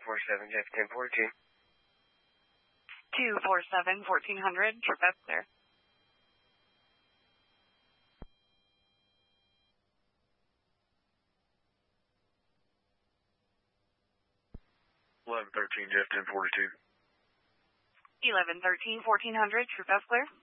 247 Jeff 1042. 247 1400, trip up there. Jeff 1042. 1113 1400, trip up clear.